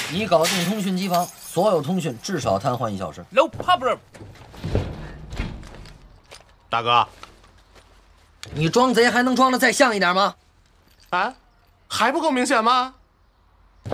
已搞定通讯机房，所有通讯至少瘫痪1小时。 No problem。 大哥， 你装贼还能装得再像一点吗？ 啊，还不够明显吗？